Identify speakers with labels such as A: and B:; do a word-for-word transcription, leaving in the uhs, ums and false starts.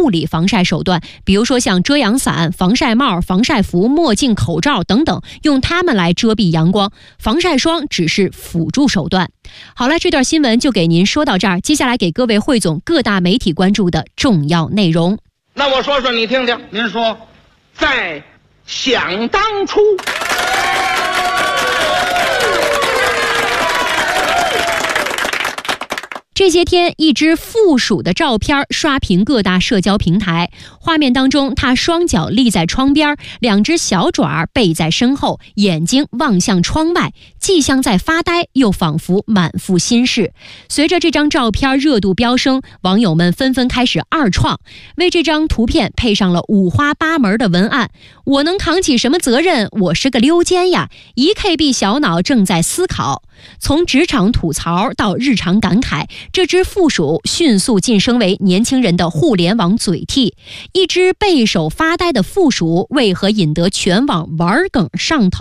A: 物理防晒手段，比如说像遮阳伞、防晒帽、防晒服、墨镜、口罩等等，用它们来遮蔽阳光。防晒霜只是辅助手段。好了，这段新闻就给您说到这儿，接下来给各位汇总各大媒体关注的重要内容。
B: 那我说说你听听。
C: 您说，
B: 在想当初，
A: 这些天，一只负鼠的照片刷屏各大社交平台。画面当中，它双脚立在窗边，两只小爪背在身后，眼睛望向窗外，既像在发呆，又仿佛满腹心事。随着这张照片热度飙升，网友们纷纷开始二创，为这张图片配上了五花八门的文案。我能扛起什么责任？我是个溜肩呀！一 K B 小脑正在思考。从职场吐槽到日常感慨，这只负鼠迅速晋升为年轻人的互联网嘴替。一只背手发呆的负鼠为何引得全网玩梗上头？